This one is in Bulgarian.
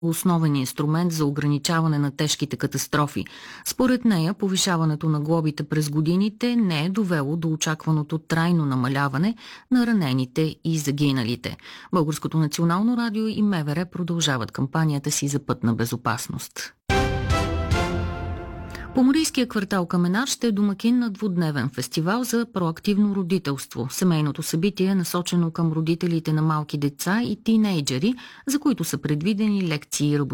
основен инструмент за ограничаване на тежките катастрофи. Според нея, повишаването на глобите през годините не е довело до очакваното трайно намаляване на ранените и загиналите. Българското национално радио и МВР продължават кампанията си за пътна безопасност. Поморийския квартал Каменар ще е домакин на двудневен фестивал за проактивно родителство. Семейното събитие е насочено към родителите на малки деца и тийнейджери, за които са предвидени лекции и